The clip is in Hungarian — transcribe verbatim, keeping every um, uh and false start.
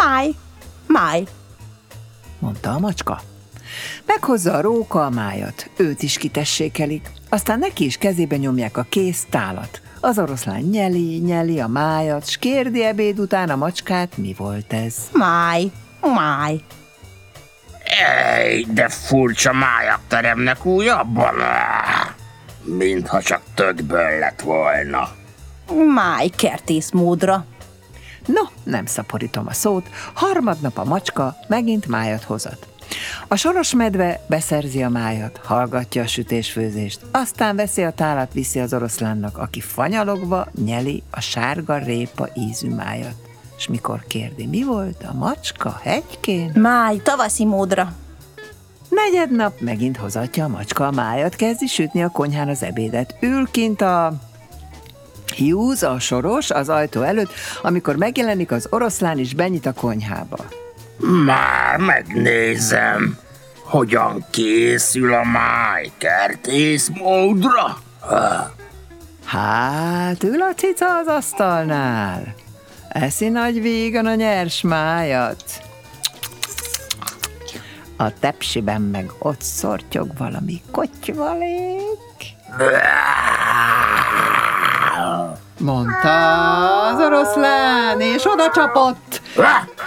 Máj, máj, mondta a macska. Meghozza a róka a májat, őt is kitessékelik, aztán neki is kezébe nyomják a kész tálat. Az oroszlán nyeli, nyeli a májat, s kérdi ebéd után a macskát, mi volt ez. máj, máj. Ej, de furcsa májak teremnek újabban. Mintha csak tökből lett volna. Máj kertészmódra. No, nem szaporítom a szót, harmadnap a macska megint májat hozat. A soros medve beszerzi a májat, hallgatja a sütésfőzést, aztán veszi a tálat, viszi az oroszlánnak, aki fanyalogva nyeli a sárga répa ízű májat. És mikor kérdi, mi volt a macska hegykén? Máj, tavaszi módra. Negyednap megint hozatja a macska a májat, kezdi sütni a konyhán az ebédet. Ül kint a Hughes, a soros, az ajtó előtt, amikor megjelenik az oroszlán, és benyit a konyhába. Már megnézem, hogyan készül a máj kertészmódra. Hát, ül a cica az asztalnál. Eszi nagy vígan a nyers májat. A tepsiben meg ott szortyog valami kotyvalék. Mondta az oroszlán, és oda csapott.